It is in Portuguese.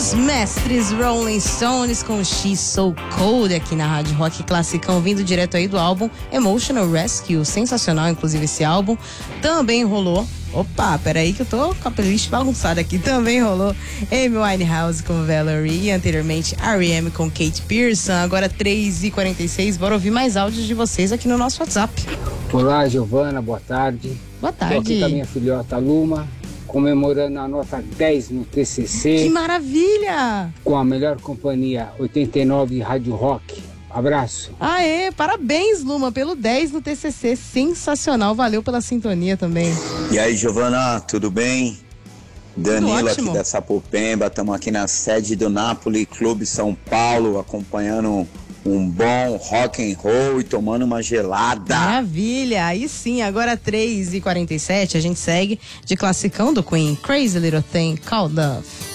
Os mestres Rolling Stones com She's So Cold aqui na Rádio Rock Classicão, vindo direto aí do álbum Emotional Rescue. Sensacional, inclusive, esse álbum. Também rolou, opa, peraí que eu tô com a playlist bagunçada aqui. Também rolou Amy Winehouse com Valerie e anteriormente R.E.M. com Kate Pearson. Agora 3h46, bora ouvir mais áudios de vocês aqui no nosso WhatsApp. Olá, Giovana, boa tarde. Boa tarde. Estou aqui com a minha filhota Luma, comemorando a nota 10 no TCC. Que maravilha! Com a melhor companhia 89 Rádio Rock. Abraço. Aê, parabéns, Luma, pelo 10 no TCC. Sensacional, valeu pela sintonia também. E aí, Giovana, tudo bem? Danilo aqui ótimo. da Sapopemba, estamos aqui na sede do Napoli Clube São Paulo, acompanhando um bom rock and roll e tomando uma gelada. Maravilha, aí sim, agora 3h47, a gente segue de classicão do Queen, Crazy Little Thing Called Love.